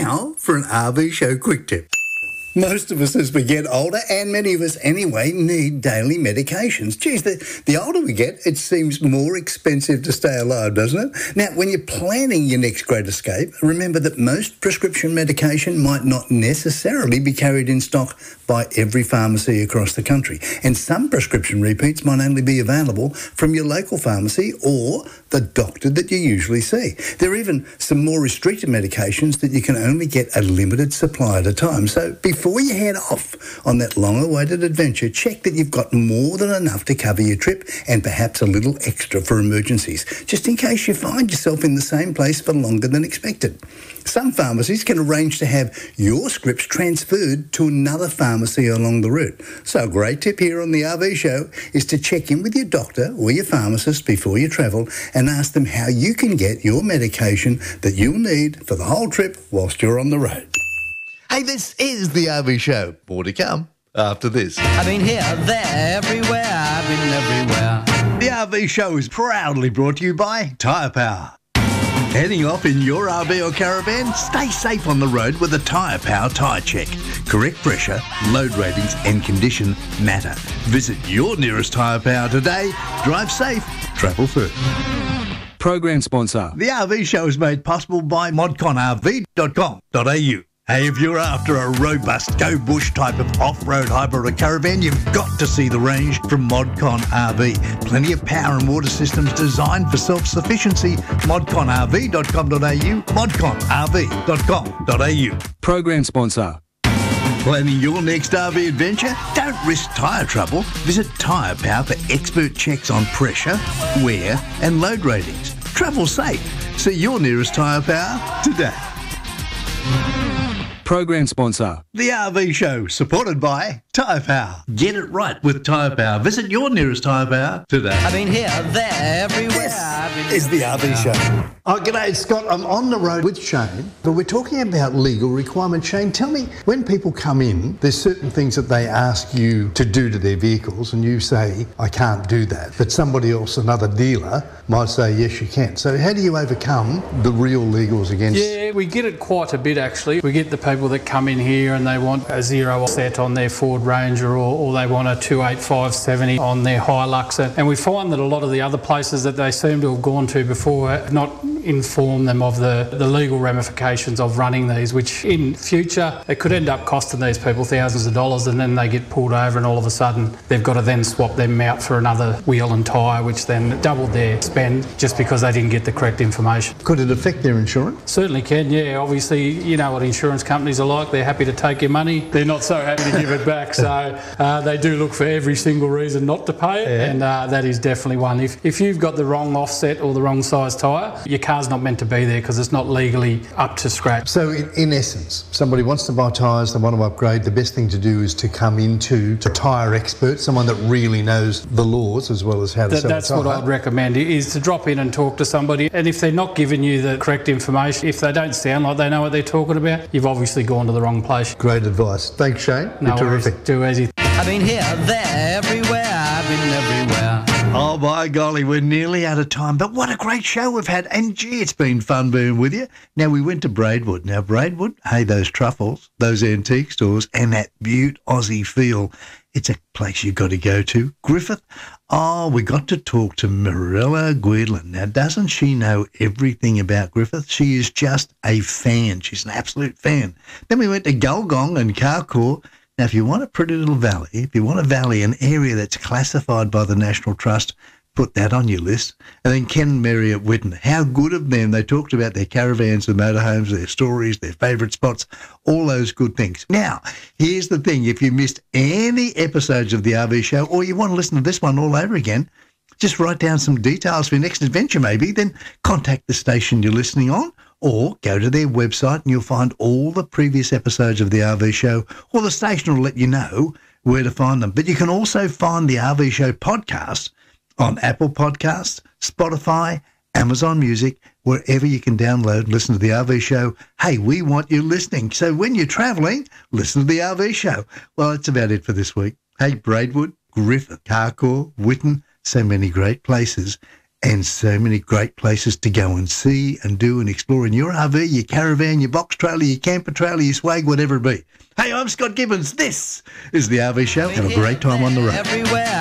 Now for an RV Show quick tip. Most of us as we get older, and many of us anyway, need daily medications. Geez, the older we get, it seems more expensive to stay alive, doesn't it? Now, when you're planning your next great escape, remember that most prescription medication might not necessarily be carried in stock by every pharmacy across the country. And some prescription repeats might only be available from your local pharmacy or the doctor that you usually see. There are even some more restricted medications that you can only get a limited supply at a time. So before you head off on that long-awaited adventure, check that you've got more than enough to cover your trip and perhaps a little extra for emergencies, just in case you find yourself in the same place for longer than expected. Some pharmacies can arrange to have your scripts transferred to another pharmacy along the route. So a great tip here on the RV Show is to check in with your doctor or your pharmacist before you travel and ask them how you can get your medication that you'll need for the whole trip whilst you're on the road. Hey, this is the RV Show. More to come after this. I've been here, there, everywhere. I've been everywhere. The RV Show is proudly brought to you by Tyre Power. Heading off in your RV or caravan? Stay safe on the road with a Tyre Power tyre check. Correct pressure, load ratings and condition matter. Visit your nearest Tyre Power today. Drive safe, travel first. Program sponsor. The RV Show is made possible by modconrv.com.au. Hey, if you're after a robust go-bush type of off-road hybrid or caravan, you've got to see the range from Modcon RV. Plenty of power and water systems designed for self-sufficiency. modconrv.com.au, modconrv.com.au. Program sponsor. Planning your next RV adventure? Don't risk tyre trouble. Visit Tyre Power for expert checks on pressure, wear and load ratings. Travel safe. See your nearest Tyre Power today. Program sponsor. The RV Show, supported by Tyre Power. Get it right with Tyre Power. Visit your nearest Tyre Power today. I've been here, there, everywhere. This is the RV Show. Oh, g'day, Scott. I'm on the road with Shane, but we're talking about legal requirements. Shane, tell me, when people come in, there's certain things that they ask you to do to their vehicles, and you say, I can't do that. But somebody else, another dealer, might say, yes, you can. So how do you overcome the real legals against... Yeah, we get it quite a bit, actually. We get the people that come in here and they want a zero offset on their Ford Ranger or they want a 28570 on their Hilux. And we find that a lot of the other places that they seem to have gone to before have not informed them of the legal ramifications of running these, which in future it could end up costing these people thousands of dollars, and then they get pulled over and all of a sudden they've got to then swap them out for another wheel and tyre, which then doubled their spend just because they didn't get the correct information. Could it affect their insurance? Certainly can, yeah. Obviously, you know what insurance companies are like. They're happy to take your money. They're not so happy to give it back. So they do look for every single reason not to pay it, and that is definitely one. If you've got the wrong offset or the wrong size tyre, your car's not meant to be there because it's not legally up to scratch. So in essence, somebody wants to buy tyres, they want to upgrade, the best thing to do is to come into a tyre expert, someone that really knows the laws as well as how to sell a tyre. That's what I'd recommend, is to drop in and talk to somebody, and if they're not giving you the correct information, if they don't sound like they know what they're talking about, you've obviously gone to the wrong place. Great advice. Thanks, Shane. No You're worries. terrific. Too easy. I've been here, there, everywhere. I've been everywhere. Oh, by golly, we're nearly out of time, but what a great show we've had, and gee, it's been fun being with you. Now, we went to Braidwood. Now, Braidwood, hey, those truffles, those antique stores, and that beaut Aussie feel, it's a place you've got to go to. Griffith, oh, we got to talk to Mirella Guidlin. Now, doesn't she know everything about Griffith? She is just a fan. She's an absolute fan. Then we went to Gulgong and Carcoar. Now, if you want a pretty little valley, if you want a valley, an area that's classified by the National Trust, put that on your list. And then Ken and Mary at Whitten. How good of them. They talked about their caravans, their motorhomes, their stories, their favourite spots, all those good things. Now, here's the thing. If you missed any episodes of the RV Show, or you want to listen to this one all over again, just write down some details for your next adventure maybe, then contact the station you're listening on, or go to their website and you'll find all the previous episodes of the RV Show, or the station will let you know where to find them. But you can also find the RV Show podcast on Apple Podcasts, Spotify, Amazon Music, wherever you can download and listen to the RV Show. Hey, we want you listening. So when you're travelling, listen to the RV Show. Well, that's about it for this week. Hey, Braidwood, Griffith, Carcoar, Whitten, so many great places. and so many great places to go and see and do and explore in your RV, your caravan, your box trailer, your camper trailer, your swag, whatever it be. Hey, I'm Scott Gibbons. This is the RV Show. Have a great time on the road. Everywhere